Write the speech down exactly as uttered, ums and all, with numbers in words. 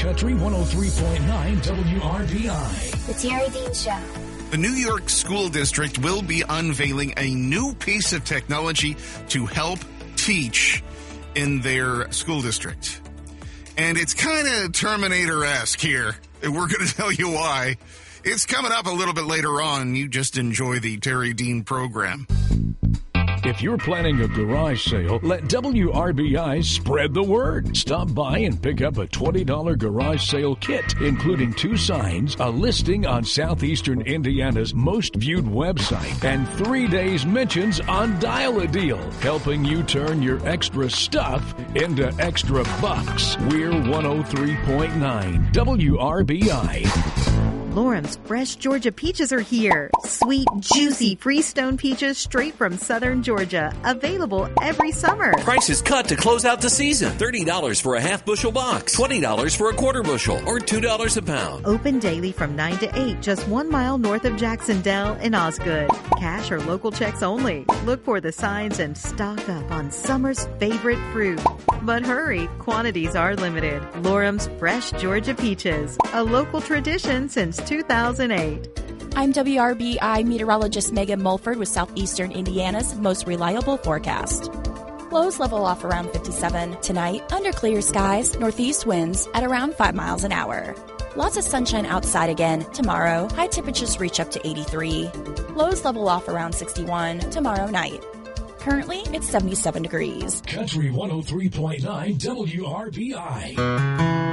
Country one oh three point nine W R B I. The Terry Dean Show. The New York School District will be unveiling a new piece of technology to help teach in their school district. And it's kind of Terminator-esque here. And we're going to tell you why. It's coming up a little bit later on. You just enjoy the Terry Dean program. If you're planning a garage sale, let W R B I spread the word. Stop by and pick up a twenty dollars garage sale kit, including two signs, a listing on Southeastern Indiana's most viewed website, and three days mentions on Dial a Deal, helping you turn your extra stuff into extra bucks. We're one oh three point nine W R B I. Lorum's fresh Georgia peaches are here. Sweet, juicy Freestone peaches straight from southern Georgia. Available every summer. Prices cut to close out the season. thirty dollars for a half bushel box, twenty dollars for a quarter bushel, or two dollars a pound. Open daily from nine to eight, just one mile north of Jacksonville in Osgood. Cash or local checks only. Look for the signs and stock up on summer's favorite fruit. But hurry, quantities are limited. Lorum's fresh Georgia peaches, a local tradition since two thousand eight. I'm W R B I meteorologist Megan Mulford with Southeastern Indiana's most reliable forecast. Lows level off around fifty-seven. Tonight, under clear skies, northeast winds at around five miles an hour. Lots of sunshine outside again. Tomorrow, high temperatures reach up to eighty-three. Lows level off around sixty-one tomorrow night. Currently, it's seventy-seven degrees. Country one oh three point nine W R B I.